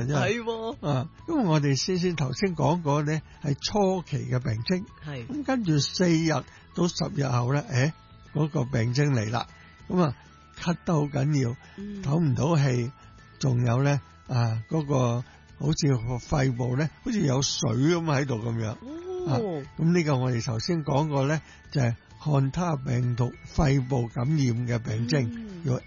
真係。咁我哋先頭先講過咧，係初期嘅病徵。 係。 咁跟住4日到10日後咧，嗰個病徵嚟啦。咁啊，咳得好緊要，唞唔到氣，仲有咧嗰個好似個肺部咧，好似有水咁喺度咁樣。咁呢個我哋頭先講過咧，就係漢他病毒肺部感染嘅病徵，叫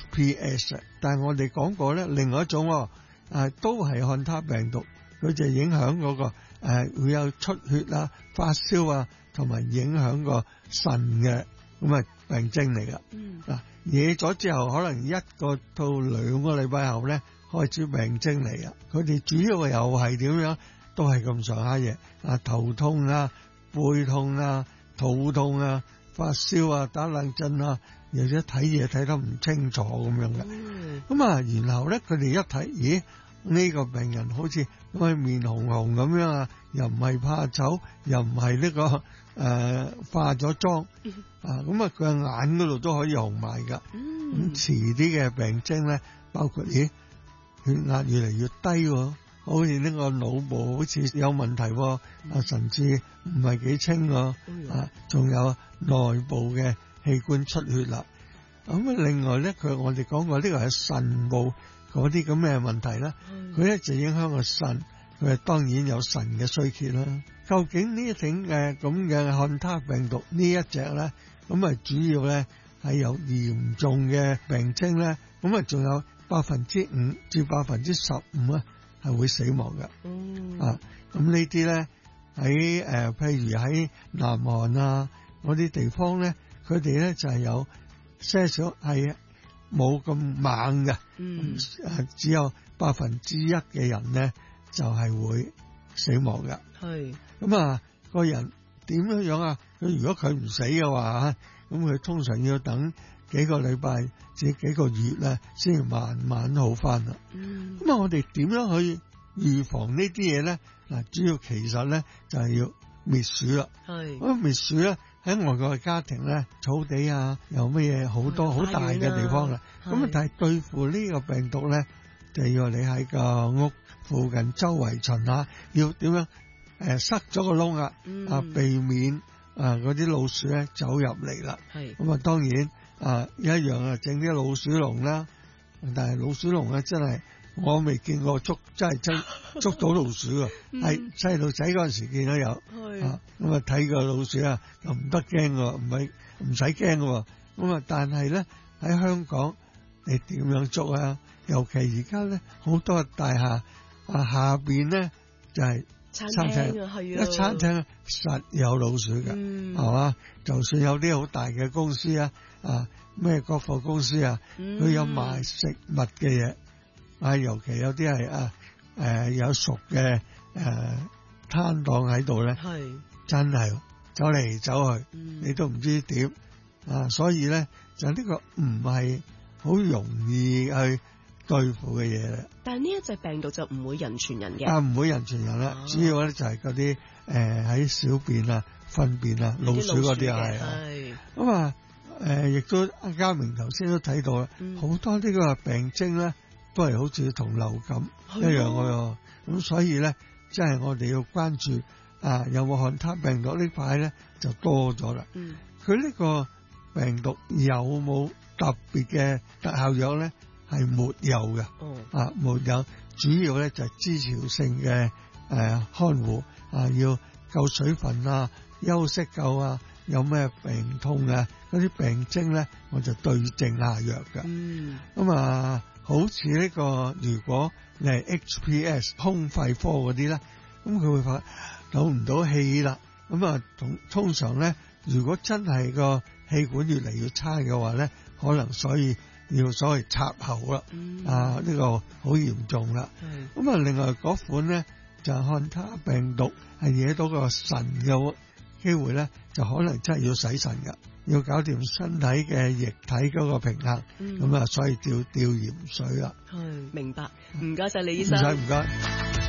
HPS。但係我哋講過咧，另外一種都係漢他病毒，佢就影響嗰個會有出血啊、發燒啊，同埋影響個腎嘅咁病徵嚟噶。惹咗之後，可能1個到2個禮拜後咧，開始病徵嚟啊。佢哋主要又係點樣？都係咁上下嘢，頭痛啊、背痛啊、肚痛啊、發燒啊、打冷震啊，又者睇嘢睇得唔清楚咁樣嘅。然後咧佢哋一睇，咦？呢個病人好似面紅紅咁樣啊，又唔係怕醜，又唔係呢個化咗妝佢眼嗰度都可以紅埋噶。咁遲啲嘅病徵咧，包括血壓越嚟越低喎，好似呢個腦部好似有問題，神志唔係幾清喎，仲有內部嘅器官出血啦。另外咧，我哋講過呢個係腎部嗰啲咁嘅問題啦，佢咧就影響個腎，佢當然有腎嘅衰竭啦。究竟呢一種嘅咁嘅漢他病毒呢一隻咧，主要咧係有嚴重嘅病徵咧，仲有5%至15%咧係會死亡嘅。咁呢啲咧喺譬如喺南韓啊嗰啲地方咧，佢哋咧就係有些少係冇咁猛嘅，只有1%嘅人咧就係會死亡嘅。咁個人點樣啊？佢如果佢唔死嘅話，咁佢通常要等幾個禮拜至幾個月咧，先至慢慢好翻啦。我哋點樣去預防呢啲嘢咧？主要其實咧就係要滅鼠啦。滅鼠咧喺外國嘅家庭咧，草地有乜嘢好多好大嘅地方啦。但係對付呢個病毒咧，就要你喺個屋附近周圍巡下，要點樣塞咗個窿避免嗰啲老鼠咧走入嚟啦。當然一樣整啲老鼠籠啦，但係老鼠籠咧真係我未見過真係捉到老鼠啊！係細路仔嗰陣時見到有，睇個老鼠又唔得驚喎，唔使驚喎。但係咧喺香港你點樣捉啊？尤其而家咧好多大廈下邊咧就係餐廳，一餐廳實有老鼠嘅，係嘛？就算有啲好大嘅公司咩國貨公司佢有賣食物嘅嘢，尤其有啲係有熟嘅攤檔喺度咧，真係走嚟走去，你都唔知點所以咧就呢個唔係好容易去對付嘅嘢咧。 但係呢一隻病毒就唔會人傳人嘅， 唔會人傳人啦。主要咧就係嗰啲喺小便糞便老鼠嗰啲係。咁亦都嘉明頭先都睇到啦，好多呢個病徵咧都係好似同流感一樣嘅。咁所以咧，即係我哋要關注有冇漢他病毒呢塊咧就多咗啦。佢呢個病毒有冇特別嘅特效藥咧？係沒有嘅。沒有，主要咧就係支持性嘅看護要夠水分休息夠有咩病痛嗰啲病徵咧，我就對症下藥嘅。好似呢個如果你係 HPS 胸肺科嗰啲咧，咁佢會發唞唔到氣啦。通常咧，如果真係個氣管越嚟越差嘅話咧，可能所以要所謂插喉啦。呢個好嚴重啦。另外嗰款咧就係漢他病毒係惹到個腎嘅機會咧，就可能真係要洗腎噶，要搞掂身體嘅液體嗰個平衡。所以吊鹽水啦。 明白，唔該晒李醫生。 唔該。